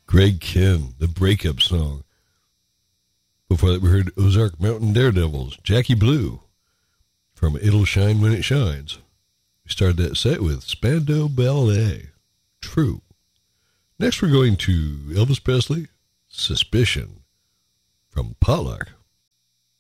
Greg Kihn, the breakup song. Before that, we heard Ozark Mountain Daredevils, Jackie Blue, from It'll Shine When It Shines. We started that set with Spandau Ballet, True. Next, we're going to Elvis Presley, Suspicion, from Potluck.